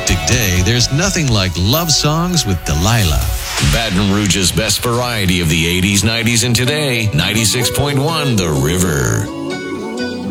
hectic day, there's nothing like love songs with Delilah. Baton Rouge's best variety of the 80s, 90s, and today. 96.1 The River.